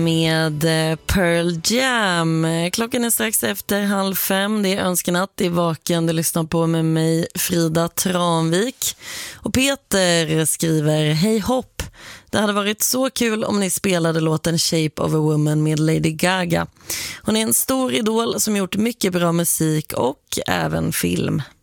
med Pearl Jam. Klockan är strax efter 4:30. Det är Önskenatt i Vaken. Du lyssnar på med mig, Frida Tranvik. Och Peter skriver: Hej hopp. Det hade varit så kul om ni spelade låten Shape of a Woman med Lady Gaga. Hon är en stor idol som gjort mycket bra musik och även film.